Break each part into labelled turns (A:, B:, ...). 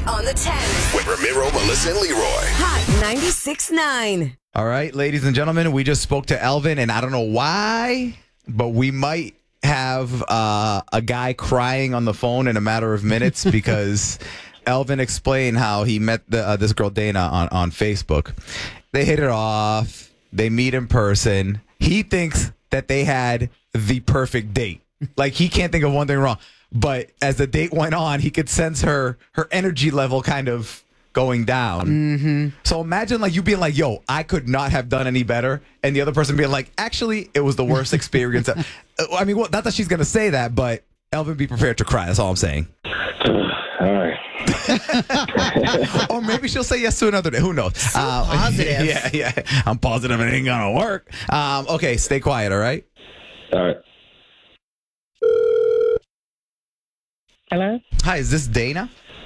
A: on the 10.
B: With Ramiro, Melissa, and Leroy.
A: Hot 96.9.
C: All right, ladies and gentlemen, we just spoke to Elvin, and I don't know why, but we might have a guy crying on the phone in a matter of minutes because Elvin explained how he met this girl Dana on Facebook. They hit it off. They meet in person. He thinks that they had the perfect date. Like, he can't think of one thing wrong. But as the date went on, he could sense her energy level kind of going down. Mm-hmm. So imagine like you being like, yo, I could not have done any better. And the other person being like, actually, it was the worst experience. I mean, well, not that she's going to say that, but Elvin, be prepared to cry. That's all I'm saying.
D: All right.
C: Or maybe she'll say yes to another day. Who knows?
E: Positive.
C: Yeah. I'm positive it ain't going to work. Okay, stay quiet, all right?
D: All right.
F: Hello?
C: Hi, is this Dana?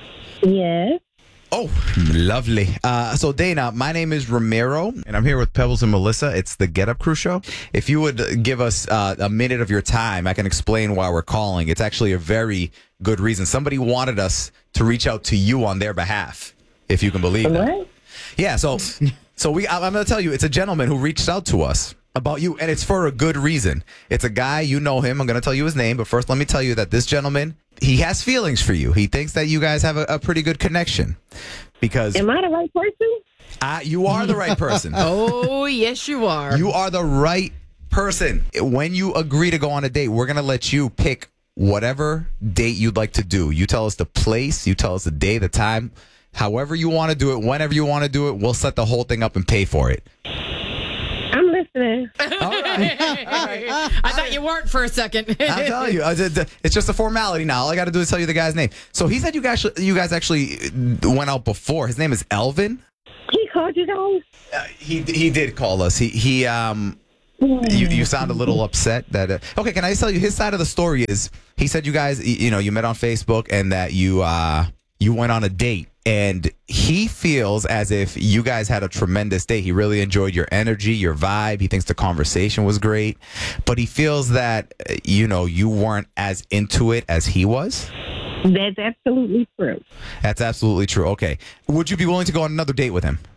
F: Yes.
C: Oh, lovely. So, Dana, my name is Ramiro, and I'm here with Pebbles and Melissa. It's the Get Up Crew show. If you would give us a minute of your time, I can explain why we're calling. It's actually a very good reason. Somebody wanted us to reach out to you on their behalf, if you can believe that.
F: What?
C: Yeah, so I'm going to tell you, it's a gentleman who reached out to us about you, and it's for a good reason. It's a guy, you know him. I'm going to tell you his name, but first let me tell you that this gentleman, he has feelings for you. He thinks that you guys have a pretty good connection because...
F: Am I the right person?
C: You are the right person.
E: Oh, yes, you are.
C: You are the right person. When you agree to go on a date, we're going to let you pick whatever date you'd like to do. You tell us the place, you tell us the day, the time, however you want to do it, whenever you want to do it, we'll set the whole thing up and pay for it.
F: I'm listening.
C: All right.
E: I thought you weren't for a second.
C: I'm telling you, it's just a formality now. All I got to do is tell you the guy's name. So he said you guys actually went out before. His name is Elvin.
F: He called you guys?
C: He did call us. You sound a little upset that. Okay, can I just tell you his side of the story is he said you guys you met on Facebook and that you went on a date. And he feels as if you guys had a tremendous date. He really enjoyed your energy, your vibe. He thinks the conversation was great. But he feels that, you weren't as into it as he was.
F: That's absolutely true.
C: That's absolutely true. Okay. Would you be willing to go on another date with him?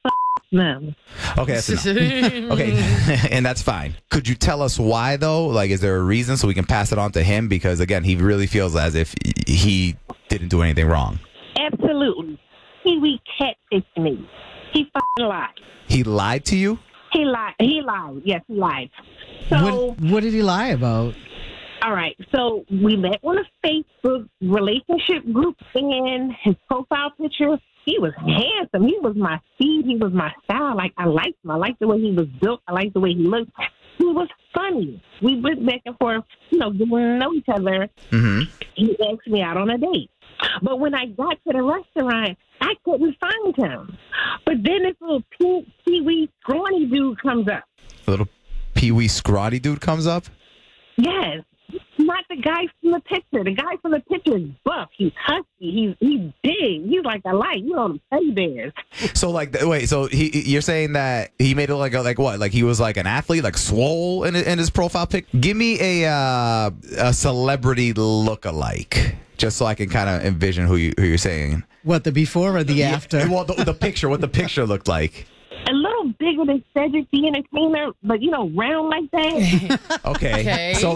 F: No.
C: Okay, that's enough. Okay, and that's fine. Could you tell us why, though? Like, is there a reason so we can pass it on to him? Because, again, he really feels as if he didn't do anything wrong.
F: Absolutely. He catfished me. He fucking lied.
C: He lied to you?
F: He lied. Yes, he lied. So,
G: what did he lie about?
F: all right. So we met on a Facebook relationship group, and his profile picture, he was handsome. He was my speed. He was my style. Like, I liked him. I liked the way he was built. I liked the way he looked. He was funny. We went back and forth, getting to know each other.
C: Mm-hmm.
F: He asked me out on a date. But when I got to the restaurant, I couldn't find him. But then this little pee-wee scrawny dude comes up.
C: Little pee-wee scrawny dude comes up?
F: Yes. Not the guy from the picture. The guy from the picture is buff. He's husky. He's big. He's like a light. The teddy bears.
C: So, you're saying that he made it like what? Like he was like an athlete, like swole in his profile pic? Give me a celebrity look-alike, just so I can kind of envision who you're saying.
G: What, the before or the after?
C: Well, the picture, what the picture looked like.
F: A little bigger than Cedric the Entertainer, but, round like that.
C: Okay. So,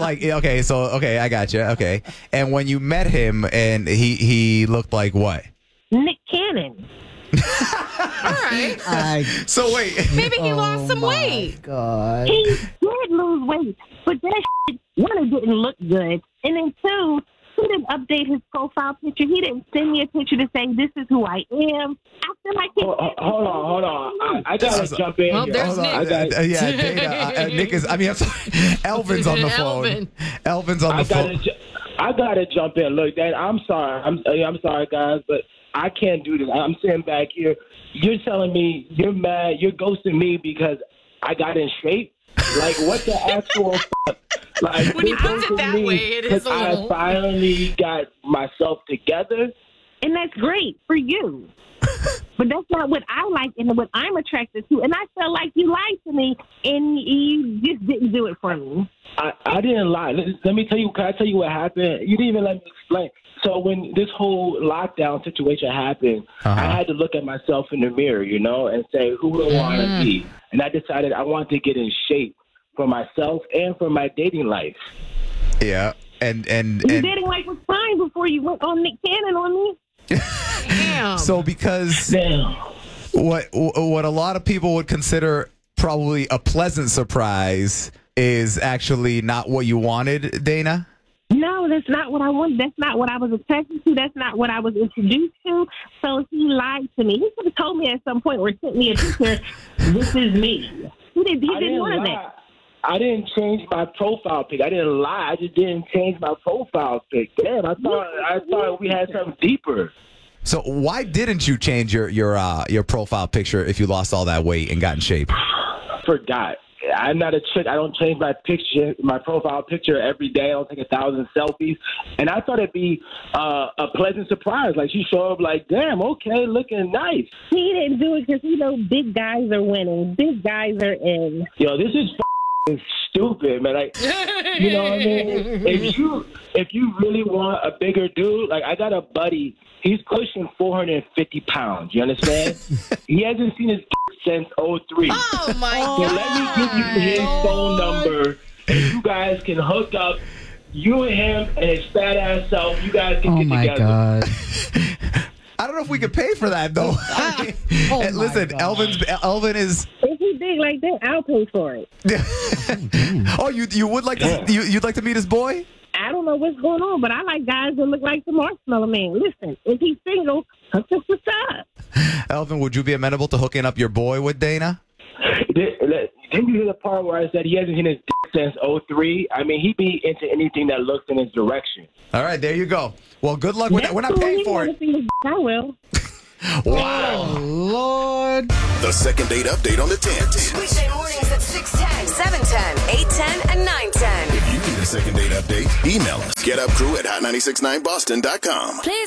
C: I got you. Okay. And when you met him, and he looked like what?
F: Nick Cannon.
E: All right.
C: So, wait.
E: Maybe he lost some weight.
G: God.
F: He did lose weight, but that shit, one, it didn't look good. And then two, he didn't update his profile picture. He didn't send me a picture to say, this is who I am. I feel like
D: Hold on. I got to jump in.
E: Well,
D: here.
E: there's Nick.
C: Dana, Nick is, I'm sorry. Elvin's on the phone. Elvin's on the phone.
D: I got to jump in. Look, Dad, I'm sorry. I'm sorry, guys, but I can't do this. I'm sitting back here. You're telling me you're mad. You're ghosting me because I got in shape? Like, what the actual fuck? Like,
E: when he puts it that way, it is a little...
D: I finally got myself together.
F: And that's great for you. But that's not what I like and what I'm attracted to. And I felt like you lied to me and you just didn't do it for me.
D: I didn't lie. Let me tell you. Can I tell you what happened? You didn't even let me explain. So when this whole lockdown situation happened,
C: Uh-huh.
D: I had to look at myself in the mirror, and say, who do I want to be? And I decided I wanted to get in shape for myself and for my dating life.
C: Yeah. And
F: Your dating life was fine before you went on Nick Cannon on me.
E: Damn.
C: so because
D: Damn.
C: what a lot of people would consider probably a pleasant surprise is actually not what you wanted, Dana.
F: No, that's not what I wanted. That's not what I was attracted to. That's not what I was introduced to. So he lied to me. He could have told me at some point or sent me a picture, this is me. He didn't want that.
D: I didn't change my profile pic. I didn't lie. I just didn't change my profile pic. Damn, I thought we had something deeper.
C: So why didn't you change your profile picture if you lost all that weight and got in shape?
D: Forgot. I'm not a chick. I don't change my profile picture every day. I don't take 1,000 selfies. And I thought it'd be a pleasant surprise. Like, she showed up like, damn, okay, looking nice.
F: He didn't do it because, big guys are winning. Big guys are in.
D: Yo, this is stupid, man. Like, you know what I mean? If you really want a bigger dude, like, I got a buddy. He's pushing 450 pounds. You understand? He hasn't seen his since 03.
E: Oh, my
D: So
E: God.
D: let me give you his phone number, and you guys can hook up. You and him and his fat ass self. You guys can
G: Oh
D: get
G: my
D: together.
G: God.
C: I don't know if we could pay for that though.
G: Oh
C: And
G: my
C: listen,
G: God.
C: Elvin is.
F: If he big like that, I'll pay for it.
C: Oh, you would like to you'd like to meet his boy?
F: I don't know what's going on, but I like guys that look like the Marshmallow Man. Listen, if he's single, hook us up.
C: Elvin, would you be amenable to hooking up your boy with Dana?
D: Didn't you hear the part where I said he hasn't hit his since 03? I mean, he'd be into anything that looks in his direction.
C: All right, there you go. Well, good luck with that. We're not paying for it.
F: I will.
C: Wow.
G: Lord.
B: The second date update on the 10.
A: Weekday mornings at 6:10, 7:10, 8:10, and 9:10.
B: If you need a second date update, email us. GetUpCrew@hot969boston.com.